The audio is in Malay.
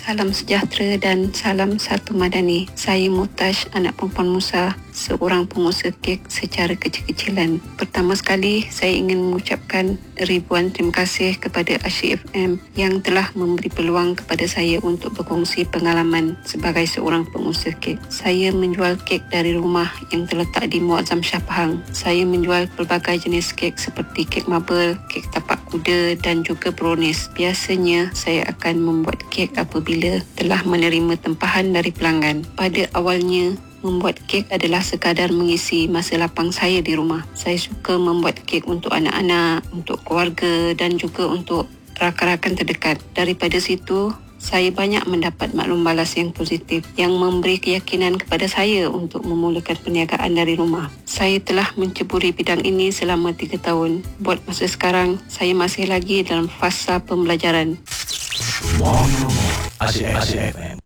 Salam sejahtera dan salam satu madani. Saya Mutash, anak perempuan Musa, seorang pengusaha kek secara kecil-kecilan. Pertama sekali, saya ingin mengucapkan ribuan terima kasih kepada Asyik FM yang telah memberi peluang kepada saya untuk berkongsi pengalaman sebagai seorang pengusaha kek. Saya menjual kek dari rumah yang terletak di Muazzam Shah Pahang. Saya menjual pelbagai jenis kek seperti kek marble, kek tapak kuda dan juga brownies. Biasanya, saya akan membuat kek apabila telah menerima tempahan dari pelanggan. Pada awalnya, membuat kek adalah sekadar mengisi masa lapang saya di rumah. Saya suka membuat kek untuk anak-anak, untuk keluarga dan juga untuk rakan-rakan terdekat. Daripada situ, saya banyak mendapat maklum balas yang positif yang memberi keyakinan kepada saya untuk memulakan perniagaan dari rumah. Saya telah menceburi bidang ini selama 3 tahun. Buat masa sekarang, saya masih lagi dalam fasa pembelajaran. More Asyik FM.